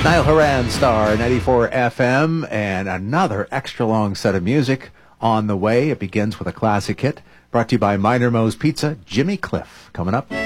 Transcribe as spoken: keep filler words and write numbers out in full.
Niall Horan, Star ninety-four F M, and another extra long set of music on the way. It begins with a classic hit brought to you by Minor Moe's Pizza, Jimmy Cliff. Coming up.